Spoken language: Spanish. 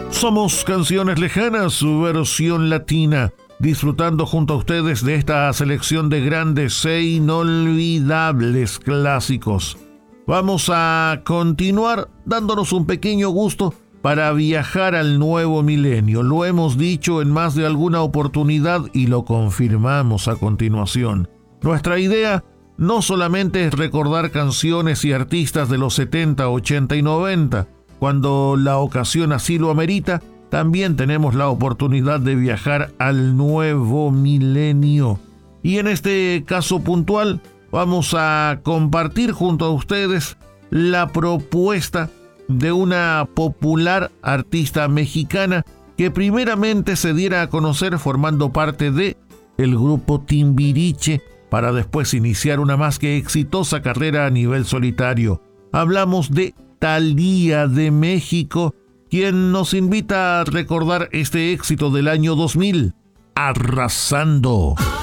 Somos Canciones Lejanas, su versión latina, disfrutando junto a ustedes de esta selección de grandes e inolvidables clásicos. Vamos a continuar dándonos un pequeño gusto para viajar al nuevo milenio. Lo hemos dicho en más de alguna oportunidad y lo confirmamos a continuación. Nuestra idea no solamente es recordar canciones y artistas de los 70, 80 y 90, cuando la ocasión así lo amerita, también tenemos la oportunidad de viajar al nuevo milenio. Y en este caso puntual, vamos a compartir junto a ustedes la propuesta de una popular artista mexicana que primeramente se diera a conocer formando parte de el grupo Timbiriche, para después iniciar una más que exitosa carrera a nivel solitario. Hablamos de Thalía de México, quien nos invita a recordar este éxito del año 2000, Arrasando.